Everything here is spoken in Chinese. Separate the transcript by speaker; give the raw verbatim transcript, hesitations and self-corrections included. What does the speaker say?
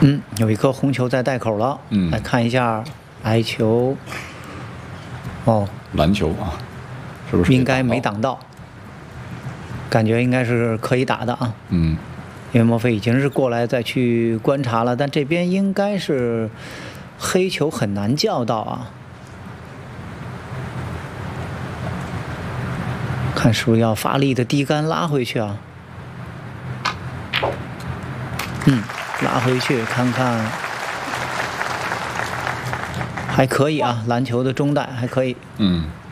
Speaker 1: 嗯，有一颗红球在袋口了。
Speaker 2: 嗯，
Speaker 1: 来看一下来球。哦，
Speaker 2: 篮球啊，是不是
Speaker 1: 应该没挡到？感觉应该是可以打的啊。
Speaker 2: 嗯，
Speaker 1: 因为莫非已经是过来再去观察了，但这边应该是黑球很难叫到啊。看是不是要发力的低杆拉回去啊？嗯，拉回去看看，还可以啊，篮球的中带还可以。
Speaker 2: 嗯。